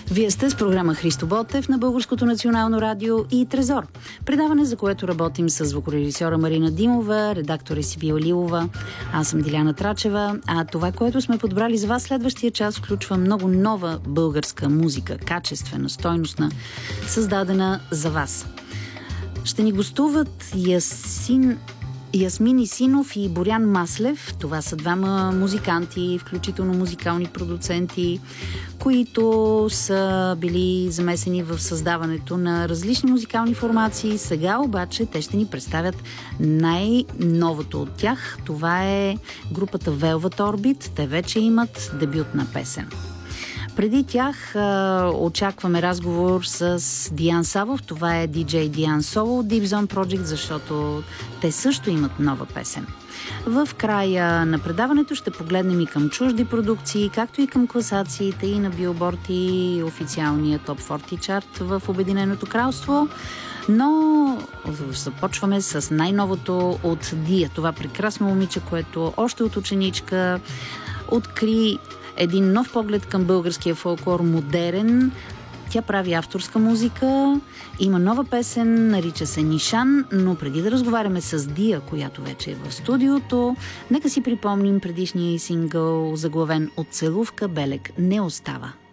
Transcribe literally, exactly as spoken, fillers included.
Вие сте с програма Христо Ботев на Българското национално радио и Трезор. Предаване, за което работим с звукорежисьора Марина Димова, редактор е Сибила Лилова, аз съм Диляна Трачева, а това, което сме подбрали за вас следващия час, включва много нова българска музика, качествена, стойностна, създадена за вас. Ще ни гостуват Ясин Ясмин Исинов и Борян Маслев. Това са двама музиканти, включително музикални продуценти, които са били замесени в създаването на различни музикални формации. Сега обаче те ще ни представят най-новото от тях. Това е групата Velvet Orbit. Те вече имат дебютна песен. Преди тях а, очакваме разговор с Диан Савов. Това е диджей Диан Соло от Deep Zone Project, защото те също имат нова песен. В края на предаването ще погледнем и към чужди продукции, както и към класациите и на Билборд и официалния Топ сорок чарт в Обединеното кралство. Но започваме с най-новото от Дия. Това прекрасно момиче, което още от ученичка откри един нов поглед към българския фолклор, модерен. Тя прави авторска музика, има нова песен, нарича се Нишан, но преди да разговаряме с Дия, която вече е в студиото, нека си припомним предишния сингъл, заглавен от Целувка Белек не остава.